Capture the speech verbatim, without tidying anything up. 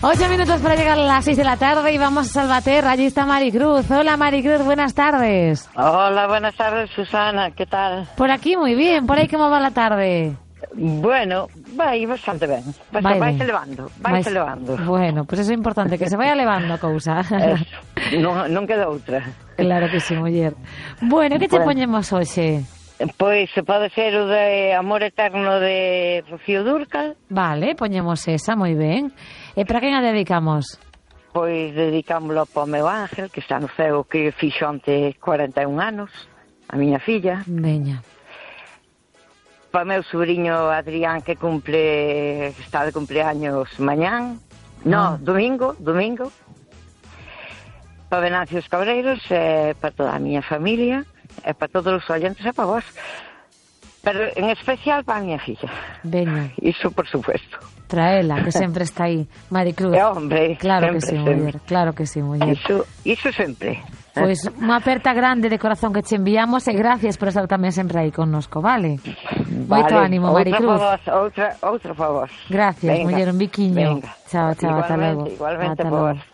Ocho minutos para llegar a las seis de la tarde y vamos a Salvaterra. Allí está Maricruz. Hola, Maricruz, buenas tardes. Hola, buenas tardes, Susana. ¿Qué tal? Por aquí muy bien. ¿Por ahí cómo va la tarde? Bueno, vai bastante ben. Vai, Vai vai ben. se levando, vai se levando. Bueno, pues eso é importante, que se vaya levando a cousa. Eso, non, non queda outra. Claro que sí, muller. Bueno, que te Bueno. poñemos hoxe? Pois se pode ser o de Amor Eterno de Rocío Dúrcal. Vale, poñemos esa, moi ben. E para quen a dedicamos? Pois dedicámoslo para o meu ángel, que está no ceo, que fixo ante cuarenta e un anos, a miña filla. Veña. Para o meu sobrinho Adrián, que cumple, está de cumpleaños mañán. No, Ah. domingo, domingo. Para Venancio os Cabreiros, e para toda a miña familia, e para todos os oyentes e para vos. Pero en especial para a miña filla. Veña. Iso por supuesto. Traela, que sempre está aí. Maricruz. E hombre, Claro sempre, que sí, sempre. muller. Claro que sí, muller. Iso, iso sempre. Pois unha aperta grande de corazón que che enviamos e gracias por estar tamén sempre aí connosco, vale? Moito Vale, ánimo, outra Maricruz. para vos, outra, outra para vos. Gracias, Venga, muller, un biquiño. venga. Chao, chao, ata Igualmente, logo. igualmente Ata para logo. vos.